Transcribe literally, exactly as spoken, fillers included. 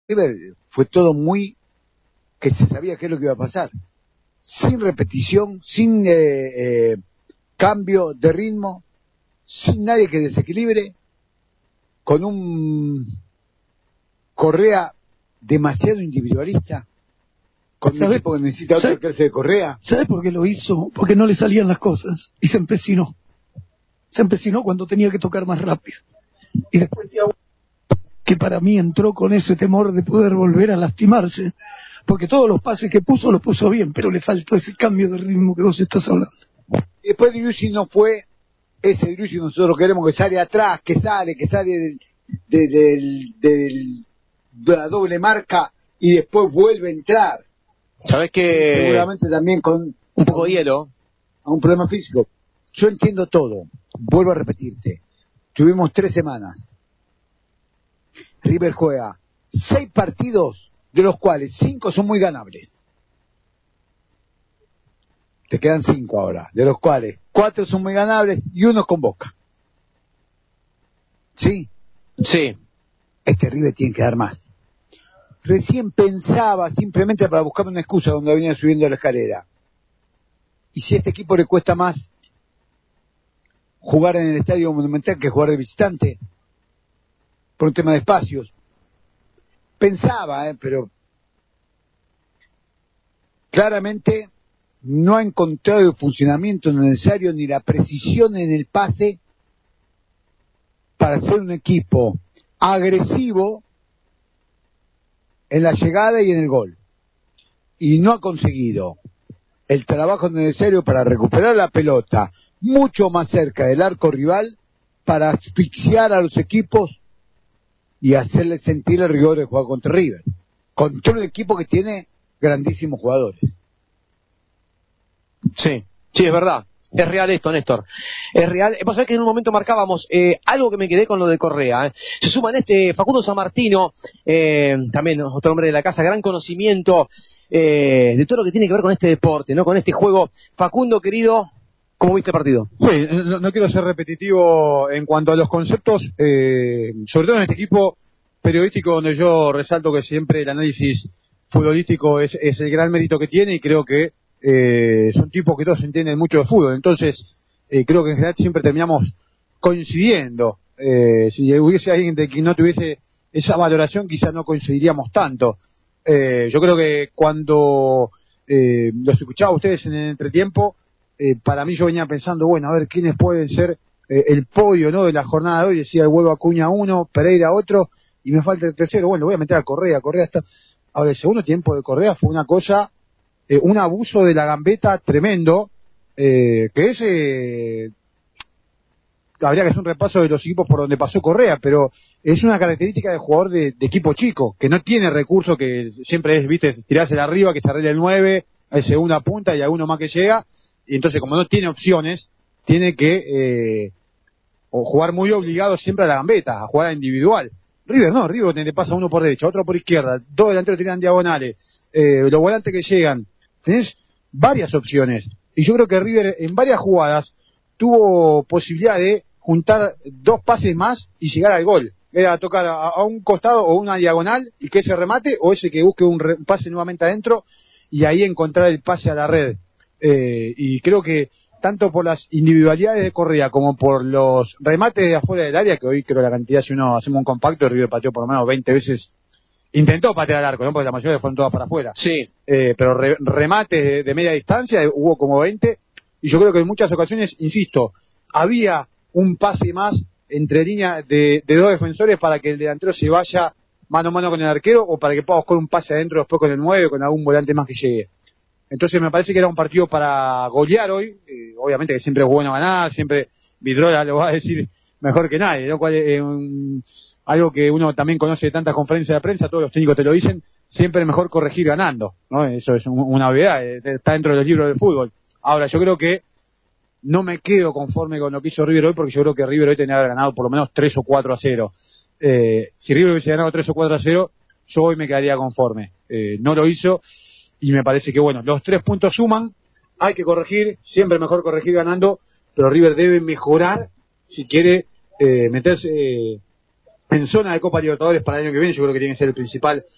River fue todo muy, que se sabía qué es lo que iba a pasar, sin repetición, sin eh, eh, cambio de ritmo, sin nadie que desequilibre, con un Correa demasiado individualista, con un equipo que necesita otra clase de Correa. ¿Sabes por qué lo hizo? Porque no le salían las cosas y se empecinó. Se empecinó cuando tenía que tocar más rápido. Y después Thiago, que para mí entró con ese temor de poder volver a lastimarse, porque todos los pases que puso los puso bien, pero le faltó ese cambio de ritmo que vos estás hablando. Y después Driussi no fue ese Driussi que nosotros queremos, que sale atrás, que sale, que sale del, de, del, del, de la doble marca y después vuelve a entrar. ¿Sabes que seguramente también con un poco de hielo, a un problema físico? Yo entiendo todo, vuelvo a repetirte, tuvimos tres semanas, River juega seis partidos, de los cuales cinco son muy ganables, te quedan cinco ahora, de los cuales cuatro son muy ganables y uno con Boca. ¿Sí? Sí. Este River tiene que dar más. Recién pensaba, simplemente para buscar una excusa, donde venía subiendo la escalera. Y si a este equipo le cuesta más jugar en el Estadio Monumental que jugar de visitante, por un tema de espacios. Pensaba, eh, pero claramente no ha encontrado el funcionamiento necesario ni la precisión en el pase para ser un equipo agresivo en la llegada y en el gol. Y no ha conseguido el trabajo necesario para recuperar la pelota mucho más cerca del arco rival para asfixiar a los equipos y hacerles sentir el rigor de jugar contra River, contra un equipo que tiene grandísimos jugadores. Sí, sí, es verdad. Es real esto, Néstor. Es real. Vos sabés que en un momento marcábamos eh, algo que me quedé con lo de Correa. Eh. Se suma en este Facundo Sammartino, eh, también otro hombre de la casa, gran conocimiento eh, de todo lo que tiene que ver con este deporte, ¿no? Con este juego. Facundo, querido, ¿cómo viste el partido? Sí, no, no quiero ser repetitivo en cuanto a los conceptos, eh, sobre todo en este equipo periodístico donde yo resalto que siempre el análisis futbolístico es, es el gran mérito que tiene, y creo que Eh, son tipos que todos entienden mucho de fútbol, entonces eh, creo que en general siempre terminamos coincidiendo. Eh, si hubiese alguien de quien no tuviese esa valoración, quizás no coincidiríamos tanto. Eh, yo creo que cuando eh, los escuchaba a ustedes en el entretiempo, eh, para mí yo venía pensando, bueno, a ver quiénes pueden ser eh, el podio, ¿no?, de la jornada de hoy. Decía el Huevo Acuña uno, Pereira otro, y me falta el tercero. Bueno, lo voy a meter a Correa. Correa está. Ahora, el segundo tiempo de Correa fue una cosa, Eh, un abuso de la gambeta tremendo, eh, que es, eh, habría que hacer un repaso de los equipos por donde pasó Correa, pero es una característica de jugador de, de equipo chico, que no tiene recursos, que siempre es, viste, tirársela arriba, que se arregle el nueve, hay segunda punta y alguno más que llega, y entonces como no tiene opciones, tiene que eh, o jugar muy obligado siempre a la gambeta, a jugar a individual. River no, River te pasa uno por derecha, otro por izquierda, dos delanteros tiran diagonales, eh, los volantes que llegan, tenés varias opciones, y yo creo que River en varias jugadas tuvo posibilidad de juntar dos pases más y llegar al gol. Era tocar a, a un costado o una diagonal y que ese remate, o ese que busque un, re, un pase nuevamente adentro y ahí encontrar el pase a la red. Eh, y creo que tanto por las individualidades de Correa como por los remates de afuera del área, que hoy creo la cantidad, si uno hacemos un compacto, River pateó por lo menos veinte veces. Intentó patear al arco, ¿no?, porque la mayoría fueron todas para afuera. Sí. Eh, pero re, remates de, de media distancia hubo como veinte, y yo creo que en muchas ocasiones, insisto, había un pase más entre líneas de, de dos defensores para que el delantero se vaya mano a mano con el arquero, o para que pueda buscar un pase adentro después con el nueve, con algún volante más que llegue. Entonces me parece que era un partido para golear hoy, eh, obviamente que siempre es bueno ganar, siempre Vidrola lo va a decir mejor que nadie, ¿no? Cual, eh, un, algo que uno también conoce de tantas conferencias de prensa, todos los técnicos te lo dicen, siempre es mejor corregir ganando, ¿no? Eso es un, una obviedad, eh, está dentro de los libros del fútbol. Ahora, yo creo que no me quedo conforme con lo que hizo River hoy, porque yo creo que River hoy tenía que haber ganado por lo menos tres o cuatro a cero. Eh, si River hubiese ganado tres o cuatro a cero, yo hoy me quedaría conforme. Eh, no lo hizo, y me parece que, bueno, los tres puntos suman, hay que corregir, siempre mejor corregir ganando, pero River debe mejorar si quiere eh, meterse eh, en zona de Copa Libertadores para el año que viene. Yo creo que tiene que ser el principal